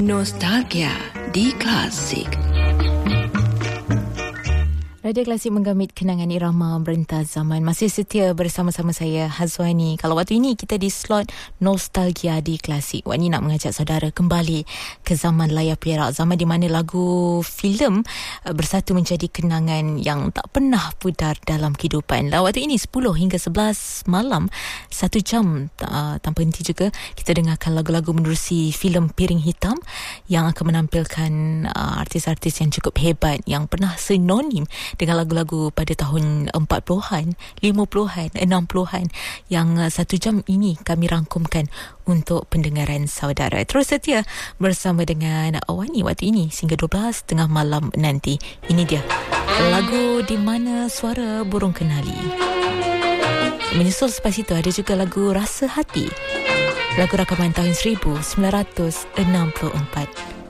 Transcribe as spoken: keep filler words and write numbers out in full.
Nostalgia di Klasik. Radio Klasik menggamit kenangan irama merentas zaman. Masih setia bersama-sama saya, Hazwani. Kalau waktu ini kita di slot Nostalgia di Klasik. Wani nak mengajak saudara kembali ke zaman layar perak. Zaman di mana lagu filem bersatu menjadi kenangan yang tak pernah pudar dalam kehidupan. Dan waktu ini sepuluh hingga sebelas malam, satu jam uh, tanpa henti juga, kita dengarkan lagu-lagu menerusi filem Piring Hitam yang akan menampilkan uh, artis-artis yang cukup hebat yang pernah sinonim dengan lagu-lagu pada tahun empat puluhan, lima puluhan, enam puluhan yang uh, satu jam ini kami rangkumkan untuk pendengaran saudara. Terus setia bersama dengan Awani waktu ini sehingga dua belas tengah malam nanti. Ini dia lagu Di Mana Suara Burung Kenali. Menyusul selepas itu ada juga lagu Rasa Hati, lagu rakaman tahun seribu sembilan ratus enam puluh empat.